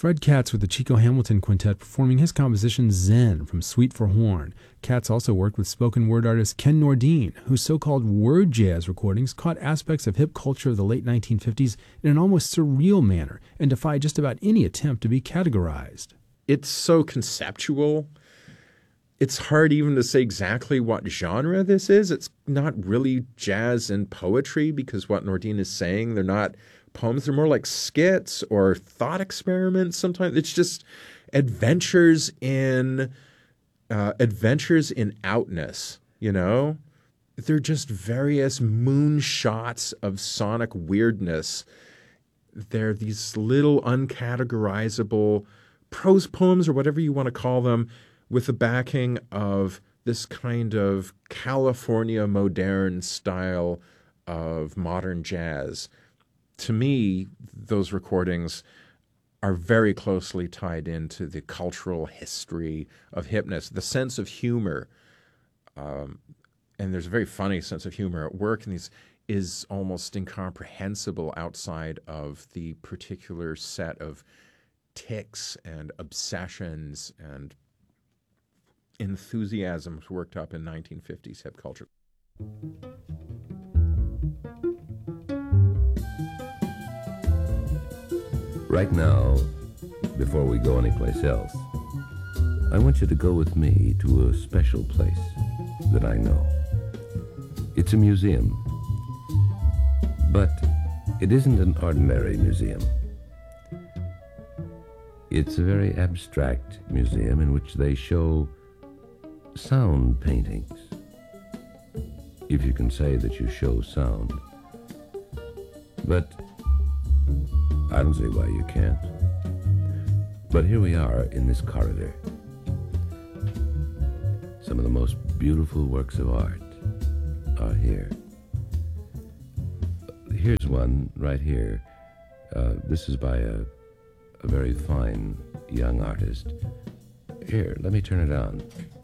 Fred Katz with the Chico Hamilton Quintet performing his composition Zen from Suite for Horn. Katz also worked with spoken word artist Ken Nordine, whose so-called word jazz recordings caught aspects of hip culture of the late 1950s in an almost surreal manner and defied just about any attempt to be categorized. It's so conceptual. It's hard even to say exactly what genre this is. It's not really jazz and poetry because what Nordine is saying, they're not poems. They're more like skits or thought experiments sometimes. It's just adventures in outness, you know? They're just various moonshots of sonic weirdness. They're these little uncategorizable prose poems or whatever you want to call them with the backing of this kind of California modern style of modern jazz. To me, those recordings are very closely tied into the cultural history of hipness, the sense of humor. And there's a very funny sense of humor at work, and these is almost incomprehensible outside of the particular set of tics and obsessions and enthusiasms worked up in 1950s hip culture. Right now, before we go anyplace else, I want you to go with me to a special place that I know. It's a museum, but it isn't an ordinary museum. It's a very abstract museum in which they show sound paintings, if you can say that you show sound. But I don't see why you can't. But here we are in this corridor. Some of the most beautiful works of art are here. Here's one right here. This is by a very fine young artist. Here, let me turn it on.